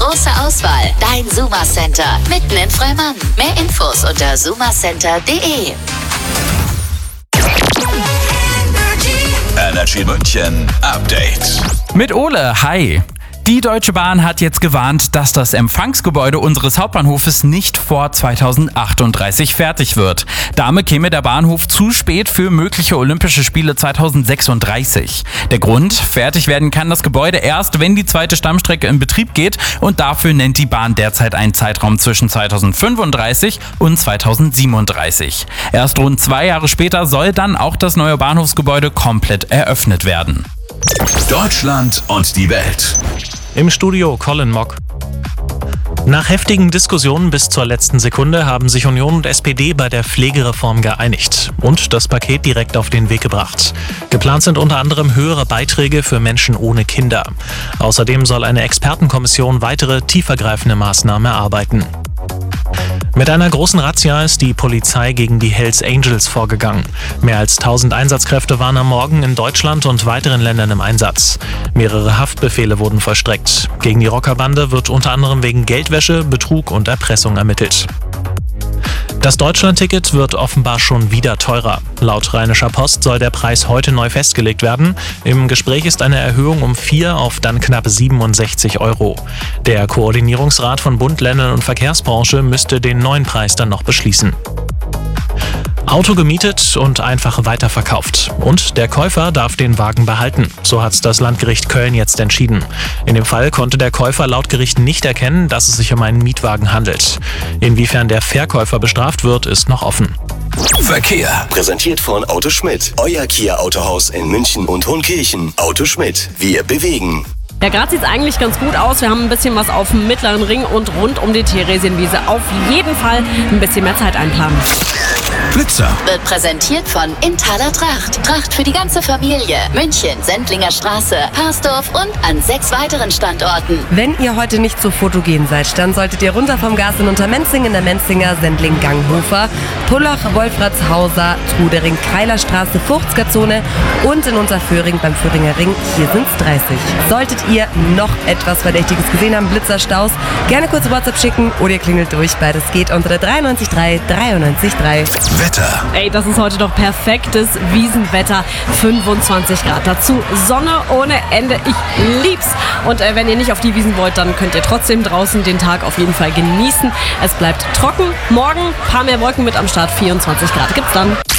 Große Auswahl, dein Suma Center. Mitten in Freimann. Mehr Infos unter sumacenter.de. Energy München Update. Mit Ole, hi. Die Deutsche Bahn hat jetzt gewarnt, dass das Empfangsgebäude unseres Hauptbahnhofes nicht vor 2038 fertig wird. Damit käme der Bahnhof zu spät für mögliche Olympische Spiele 2036. Der Grund: fertig werden kann das Gebäude erst, wenn die zweite Stammstrecke in Betrieb geht, und dafür nennt die Bahn derzeit einen Zeitraum zwischen 2035 und 2037. Erst rund 2 Jahre später soll dann auch das neue Bahnhofsgebäude komplett eröffnet werden. Deutschland und die Welt. Im Studio Colin Mock. Nach heftigen Diskussionen bis zur letzten Sekunde haben sich Union und SPD bei der Pflegereform geeinigt und das Paket direkt auf den Weg gebracht. Geplant sind unter anderem höhere Beiträge für Menschen ohne Kinder. Außerdem soll eine Expertenkommission weitere tiefergreifende Maßnahmen erarbeiten. Mit einer großen Razzia ist die Polizei gegen die Hells Angels vorgegangen. Mehr als 1000 Einsatzkräfte waren am Morgen in Deutschland und weiteren Ländern im Einsatz. Mehrere Haftbefehle wurden vollstreckt. Gegen die Rockerbande wird unter anderem wegen Geldwäsche, Betrug und Erpressung ermittelt. Das Deutschlandticket wird offenbar schon wieder teurer. Laut Rheinischer Post soll der Preis heute neu festgelegt werden. Im Gespräch ist eine Erhöhung um 4 auf dann knapp 67 €. Der Koordinierungsrat von Bund, Ländern und Verkehrsbranche müsste den neuen Preis dann noch beschließen. Auto gemietet und einfach weiterverkauft. Und der Käufer darf den Wagen behalten. So hat das Landgericht Köln jetzt entschieden. In dem Fall konnte der Käufer laut Gericht nicht erkennen, dass es sich um einen Mietwagen handelt. Inwiefern der Verkäufer bestraft wird, ist noch offen. Verkehr. Präsentiert von Auto Schmidt. Euer Kia-Autohaus in München und Hohenkirchen. Auto Schmidt. Wir bewegen. Ja, gerade sieht es eigentlich ganz gut aus. Wir haben ein bisschen was auf dem Mittleren Ring und rund um die Theresienwiese. Auf jeden Fall ein bisschen mehr Zeit einplanen. Blitzer. Wird präsentiert von Inthaler Tracht. Tracht für die ganze Familie. München, Sendlinger Straße, Parsdorf und an 6 weiteren Standorten. Wenn ihr heute nicht so fotogen seid, dann solltet ihr runter vom Gas in Untermenzing in der Menzinger, Sendling, Ganghofer, Pullach, Wolfratshauser, Trudering, Keilerstraße, Fuchsgazone und in Unterföhring beim Föhringer Ring. Hier sind's 30. Solltet ihr noch etwas Verdächtiges gesehen haben, Blitzerstaus, gerne kurz WhatsApp schicken oder ihr klingelt durch. Beides geht unter der 93.3 93.3. Wetter. Ey, das ist heute doch perfektes Wiesenwetter. 25 Grad. Dazu Sonne ohne Ende. Ich lieb's. Und wenn ihr nicht auf die Wiesen wollt, dann könnt ihr trotzdem draußen den Tag auf jeden Fall genießen. Es bleibt trocken. Morgen ein paar mehr Wolken mit am Start. 24 Grad gibt's dann.